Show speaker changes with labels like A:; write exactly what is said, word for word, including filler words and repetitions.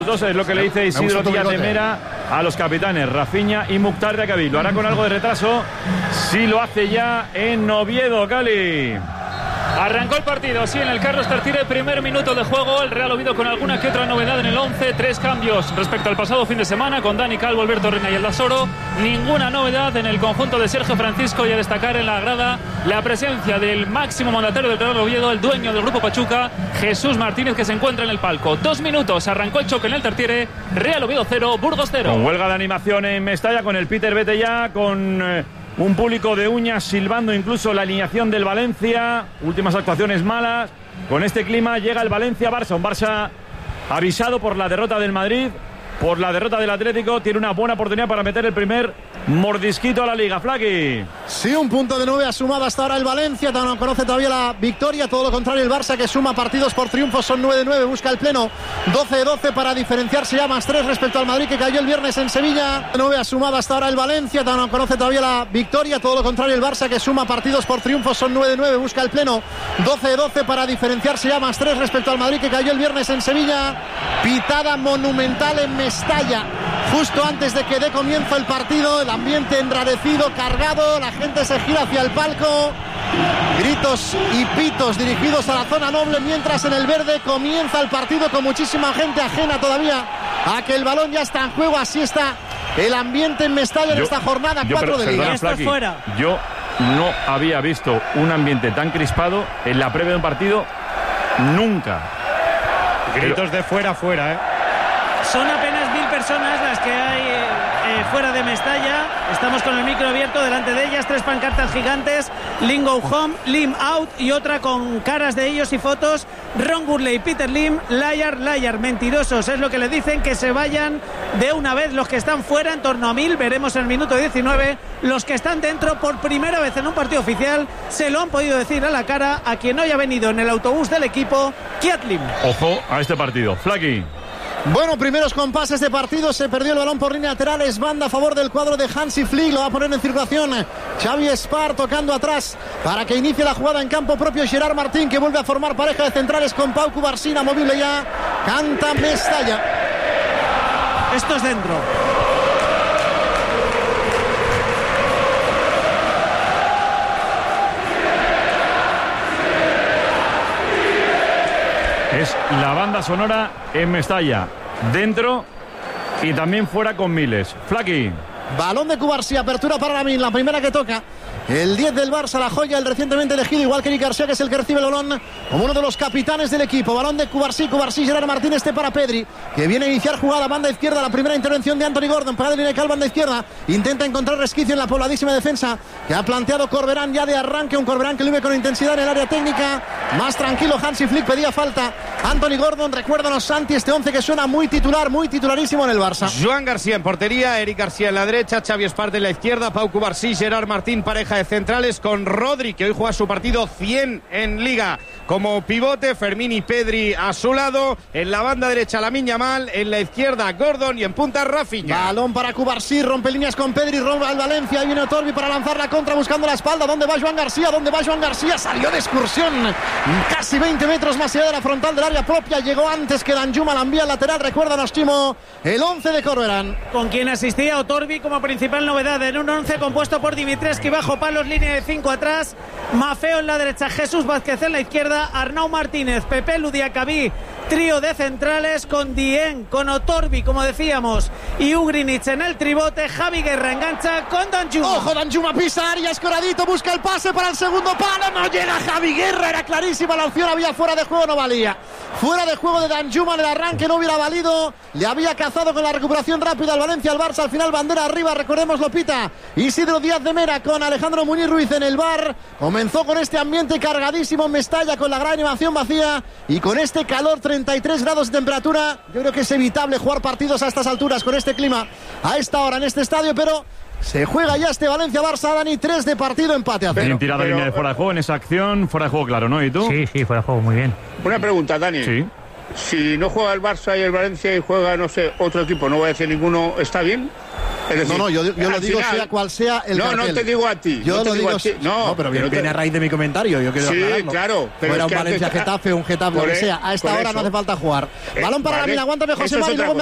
A: Dos es lo que le dice Isidro Díaz de Mera a los capitanes Rafinha y Mukhtar de Acabí. Lo hará con algo de retraso. Sí lo hace ya en Oviedo, Cali.
B: Arrancó el partido, sí, en el Carlos Tartiere, primer minuto de juego. El Real Oviedo con alguna que otra novedad en el once. Tres cambios respecto al pasado fin de semana con Dani Calvo, Alberto Reina y el Dasoro. Ninguna novedad en el conjunto de Sergio Francisco, y a destacar en la grada la presencia del máximo mandatario del Real Oviedo, el dueño del Grupo Pachuca, Jesús Martínez, que se encuentra en el palco. Dos minutos, arrancó el choque en el Tartiere. Real Oviedo cero, Burgos cero.
A: Con huelga de animación en Mestalla, con el Peter Vete ya, con... Eh... un público de uñas silbando incluso la alineación del Valencia. Últimas actuaciones malas. Con este clima llega el Valencia-Barça. Un Barça avisado por la derrota del Madrid, por la derrota del Atlético. Tiene una buena oportunidad para meter el primer mordisquito a la Liga. Flaqui.
C: Sí, un punto de nueve ha sumado hasta ahora el Valencia. No conoce todavía la victoria. Todo lo contrario el Barça, que suma partidos por triunfos. Son nueve de nueve. Busca el pleno. doce de doce para diferenciarse ya, más tres respecto al Madrid, que cayó el viernes en Sevilla. nueve ha sumado hasta ahora el Valencia. No conoce todavía la victoria. Todo lo contrario el Barça, que suma partidos por triunfos. Son nueve de nueve. Busca el pleno. doce de doce para diferenciarse ya, más tres respecto al Madrid, que cayó el viernes en Sevilla. Pitada monumental en Mestalla justo antes de que dé comienzo el partido. El ambiente enrarecido, cargado. La gente se gira hacia el palco. Gritos y pitos dirigidos a la zona noble, mientras en el verde comienza el partido con muchísima gente ajena todavía a que el balón ya está en juego. Así está el ambiente en Mestalla en
A: yo,
C: esta jornada
A: yo,
C: cuatro de Liga.
B: Esto fuera.
A: Yo no había visto un ambiente tan crispado en la previa de un partido nunca.
D: Gritos
A: Pero...
D: de fuera, fuera, ¿eh?
E: Son apenas mil personas las que hay eh, eh, fuera de Mestalla. Estamos con el micro abierto, delante de ellas tres pancartas gigantes: Lim Go Home, Lim Out, y otra con caras de ellos y fotos: Ron Gurley, Peter Lim, Liar, Liar, mentirosos. Es lo que le dicen, que se vayan de una vez los que están fuera, en torno a mil. Veremos en el minuto diecinueve. Los que están dentro, por primera vez en un partido oficial, se lo han podido decir a la cara a quien hoy ha venido en el autobús del equipo, Kiat Lim.
A: Ojo a este partido, Flaqui.
C: Bueno, primeros compases de partido. Se perdió el balón por línea lateral. Es banda a favor del cuadro de Hansi Flick. Lo va a poner en circulación Xavi Espar, tocando atrás para que inicie la jugada en campo propio. Gerard Martín, que vuelve a formar pareja de centrales con Pau Cubarsí, movible ya. Canta Mestalla.
E: Esto es dentro.
A: Es la banda sonora en Mestalla, dentro y también fuera con miles. Flaqui.
C: Balón de Cubarsí, apertura para Lamin, la primera que toca. El diez del Barça, la joya, el recientemente elegido, igual que Eric García, que es el que recibe el balón como uno de los capitanes del equipo. Balón de Cubarsí, Cubarsí, Gerard Martín, este para Pedri, que viene a iniciar jugada, banda izquierda, la primera intervención de Anthony Gordon, pegada de línea de cal, banda izquierda, intenta encontrar resquicio en la pobladísima defensa que ha planteado Corberán ya de arranque, un Corberán que lo vive con intensidad en el área técnica, más tranquilo. Hansi Flick pedía falta. Anthony Gordon, recuérdanos, Santi, este once que suena muy titular, muy titularísimo en el Barça.
D: Joan García en portería, Eric García en la derecha, Xavi Esparte en la izquierda, Pau Cubarsí, Gerard Martín, pareja de centrales, con Rodri, que hoy juega su partido cien en Liga como pivote, Fermín y Pedri a su lado, en la banda derecha Lamine Yamal, en la izquierda Gordon y en punta Rafinha.
C: Balón para Cubarsí, rompe líneas con Pedri, rompe al Valencia, ahí viene Otorbi para lanzar la contra buscando la espalda. ¿Dónde va Joan García? ¿Dónde va Joan García? Salió de excursión, casi veinte metros más allá de la frontal del área propia, llegó antes que Danjuma, la envía al lateral. Recuérdanos, Chimo, el once de Corberán.
E: Con quien asistía Otorbi como principal novedad en un once compuesto por Dimitrescu bajo palos, línea de cinco atrás, Mafeo en la derecha, Jesús Vázquez en la izquierda, Arnau Martínez, Pepe Ludiacabí, trío de centrales con Dien, con Otorbi, como decíamos, y Ugrinic en el tribote. Javi Guerra engancha con Danjuma.
C: Ojo, Danjuma pisa área, escoradito, busca el pase para el segundo palo, no llega Javi Guerra, era clarísima la opción, había fuera de juego, no valía. Fuera de juego de Danjuma en el arranque, no hubiera valido, le había cazado con la recuperación rápida al Valencia, al Barça, al final bandera arriba, recordemos, lo pita Isidro Díaz de Mera con Alejandro Muñiz Ruiz en el bar. Comenzó con este ambiente cargadísimo en Mestalla, con la gran animación vacía y con este calor, treinta y tres grados de temperatura. Yo creo que es evitable jugar partidos a estas alturas con este clima, a esta hora en este estadio, pero se juega ya este Valencia-Barça, Dani, tres de partido, empate a cero.
A: Bien tirada línea de fuera de juego en esa acción, fuera de juego, claro, ¿no? ¿Y tú?
F: Sí, sí, fuera de juego, muy bien.
G: Una pregunta, Dani.
A: Sí.
G: Si no juega el Barça y el Valencia y juega, no sé, otro equipo, no voy a decir ninguno, ¿está bien?
F: decir,
C: no, no, yo, yo lo digo
F: final,
C: sea cual sea el
F: No,
C: cartel.
F: no te digo a ti.
C: Yo
F: no te
C: lo
F: digo
C: digo
F: a ti. No,
C: no, pero viene,
F: te...
C: viene a raíz de mi comentario. Yo quiero
F: Sí,
C: aclararlo.
F: claro. Pero
C: Fuera
F: es
C: un
F: que
C: Valencia
F: antes...
C: Getafe, un Getafe, lo que sea. A esta hora
F: eso.
C: no hace falta jugar.
F: Eh,
C: Balón para
F: vale.
C: la mina, aguántame José
F: Eso es
C: Mari,
F: otra
C: luego me